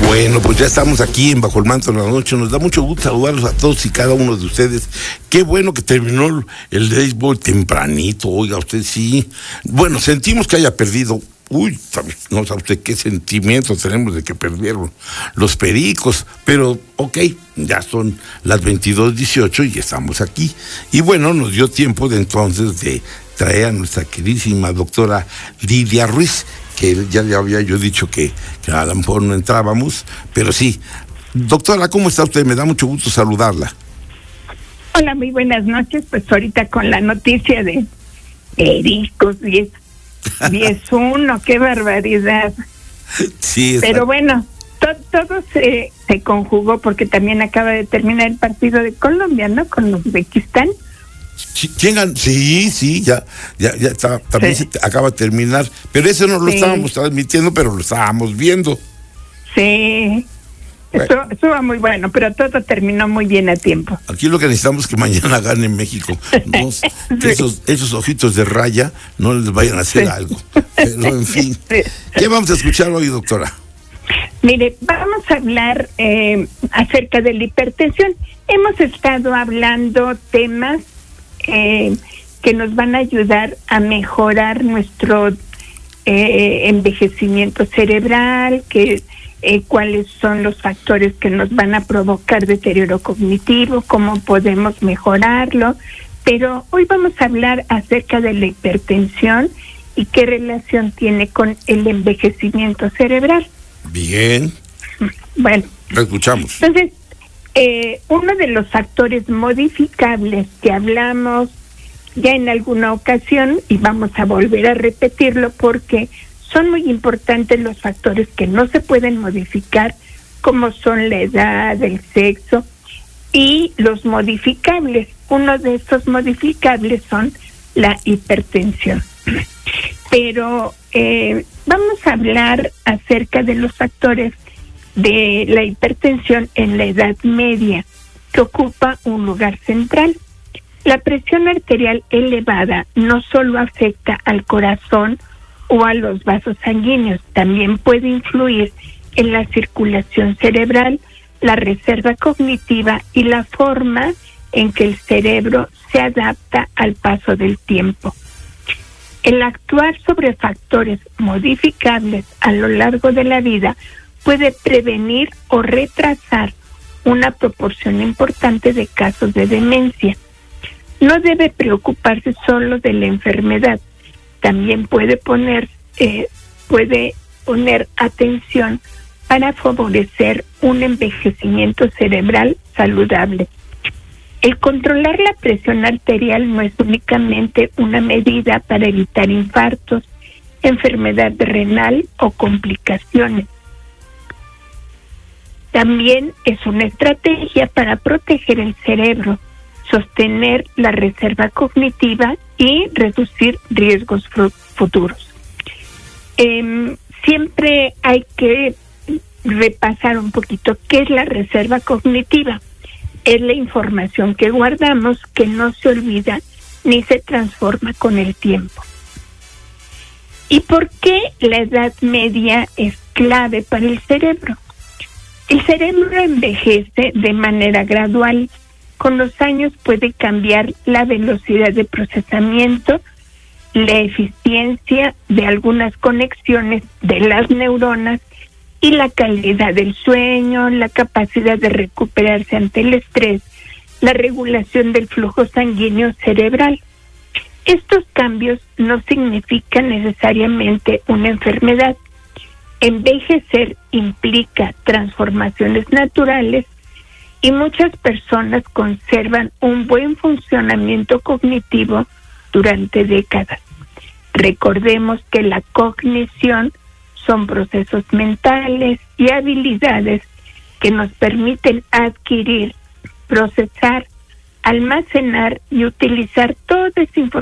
Bueno, pues ya estamos aquí en Bajo el Manto de la Noche. Nos da mucho gusto saludarlos a todos y cada uno de ustedes. Qué bueno que terminó el béisbol tempranito, oiga usted, sí. Bueno, sentimos que haya perdido. Uy, no sabe usted qué sentimientos tenemos de que perdieron los Pericos, pero ok, ya son las 22:18 y estamos aquí. Y bueno, nos dio tiempo de entonces de traer a nuestra queridísima doctora Lidia Ruiz, que ya le había yo dicho que a lo mejor no entrábamos, pero sí. Doctora, ¿cómo está usted? Me da mucho gusto saludarla. Hola, muy buenas noches. Pues ahorita con la noticia de Pericos 10-1, qué barbaridad. Sí, pero bueno, todo se conjugó porque también acaba de terminar el partido de Colombia, ¿no? Con Uzbekistán. Sí, ya está, también sí. Se acaba de terminar, pero eso no lo estábamos transmitiendo, pero lo estábamos viendo. Sí, bueno. Eso va muy bueno, pero todo terminó muy bien a tiempo. Aquí lo que necesitamos es que mañana gane México, ¿no? Que esos ojitos de raya no les vayan a hacer algo, pero en fin. ¿Qué vamos a escuchar hoy, doctora? Mire, vamos a hablar acerca de la hipertensión. Hemos estado hablando temas que nos van a ayudar a mejorar nuestro envejecimiento cerebral, cuáles son los factores que nos van a provocar deterioro cognitivo, cómo podemos mejorarlo, pero hoy vamos a hablar acerca de la hipertensión y qué relación tiene con el envejecimiento cerebral. Bien. Bueno, lo escuchamos. Entonces, uno de los factores modificables que hablamos ya en alguna ocasión, y vamos a volver a repetirlo porque son muy importantes los factores que no se pueden modificar, como son la edad, el sexo y los modificables. Uno de estos modificables son la hipertensión. Pero vamos a hablar acerca de los factores de la hipertensión en la edad media, que ocupa un lugar central. La presión arterial elevada no solo afecta al corazón o a los vasos sanguíneos, también puede influir en la circulación cerebral, la reserva cognitiva y la forma en que el cerebro se adapta al paso del tiempo. El actuar sobre factores modificables a lo largo de la vida puede prevenir o retrasar una proporción importante de casos de demencia. No debe preocuparse solo de la enfermedad, también puede poner atención para favorecer un envejecimiento cerebral saludable. El controlar la presión arterial no es únicamente una medida para evitar infartos, enfermedad renal o complicaciones. También es una estrategia para proteger el cerebro, sostener la reserva cognitiva y reducir riesgos futuros. Siempre hay que repasar un poquito qué es la reserva cognitiva. Es la información que guardamos que no se olvida ni se transforma con el tiempo. ¿Y por qué la edad media es clave para el cerebro? El cerebro envejece de manera gradual. Con los años puede cambiar la velocidad de procesamiento, la eficiencia de algunas conexiones de las neuronas y la calidad del sueño, la capacidad de recuperarse ante el estrés, la regulación del flujo sanguíneo cerebral. Estos cambios no significan necesariamente una enfermedad. Envejecer implica transformaciones naturales y muchas personas conservan un buen funcionamiento cognitivo durante décadas. Recordemos que la cognición son procesos mentales y habilidades que nos permiten adquirir, procesar, almacenar y utilizar toda esa información